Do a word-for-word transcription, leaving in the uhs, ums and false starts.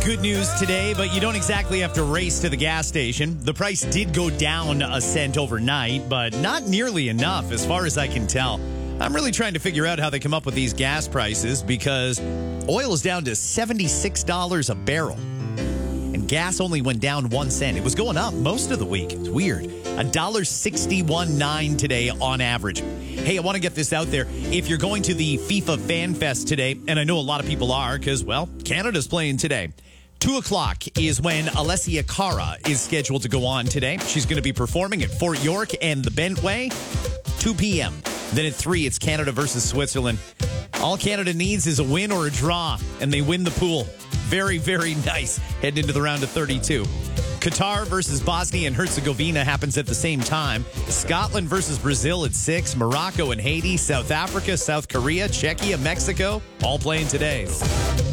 Good news today, but you don't exactly have to race to the gas station. The price did go down a cent overnight, but not nearly enough as far as I can tell. I'm really trying to figure out how they come up with these gas prices because oil is down to seventy-six dollars a barrel. And gas only went down one cent. It was going up most of the week. It's weird. one dollar sixty-one nine today on average. Hey, I want to get this out there. If you're going to the FIFA Fan Fest today, and I know a lot of people are because, well, Canada's playing today. Two o'clock is when Alessia Cara is scheduled to go on today. She's going to be performing at Fort York and the Bentway, two p.m. Then at three, it's Canada versus Switzerland. All Canada needs is a win or a draw, and they win the pool. Very, very nice heading into the round of thirty-two. Qatar versus Bosnia and Herzegovina happens at the same time. Scotland versus Brazil at six. Morocco and Haiti, South Africa, South Korea, Czechia, Mexico, all playing today.